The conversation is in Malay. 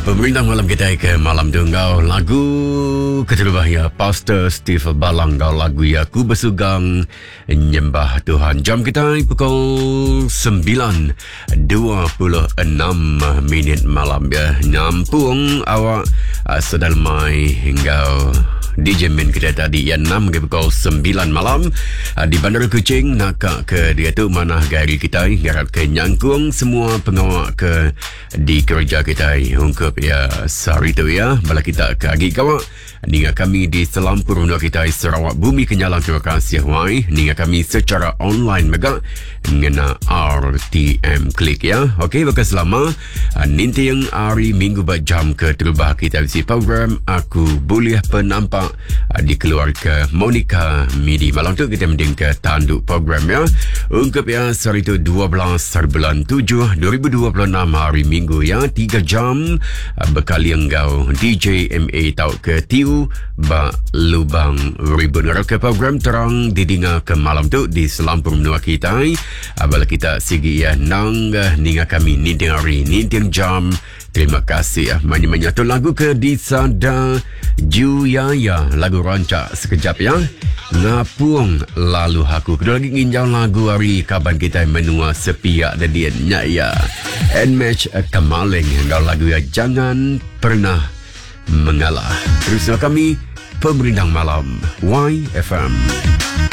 Pemerintah malam kita ke malam tunggal lagu keterubah ya Pastor Steve Balanggal lagu ya Ku Bersugang Nyembah Tuhan. Jam kita pukul 9.26 minit malam ya. Nampung awak sedang mai hingga DJ Min kita tadi yang 6 ke pukul 9 malam di Bandar Kuching nak ke dia tu mana gari kita garap ke nyangkung semua pengawak ke di kerja kita ungkap ya sehari tu ya bala kita ke agi kawak ninga kami di Selampur Undang kita Sarawak Bumi Kenyalang. Terima kasih wai ninga kami secara online mega ngena RTM klik ya. Okey bakal selama nanti yang hari minggu jam ke terubah kita di program Aku Boleh Penampak dikeluarkan Monica Midi. Malam tu kita mending ke tanduk program ya. Ungkap ya hari tu 12 bulan 7 2026 hari minggu ya. 3 jam bekali engkau DJ MA tau ke tiu ba lubang ribun ke program terang didinga ke malam tu di Selampur menua kita. Abala kita sigi ya nang ninga kami ninting hari ninting jam. Terima kasih ya. Banyak-banyak tu lagu ke di Sada Juyaya. Lagu rancak sekejap ya. Ngapung lalu aku. Kedua lagi nginjau lagu hari kaban kita menua sepiak dan dia ya. And match Kamaling. Kalau lagu ya Jangan Pernah Mengalah. Teruslah kami Pemerintah Malam YFM.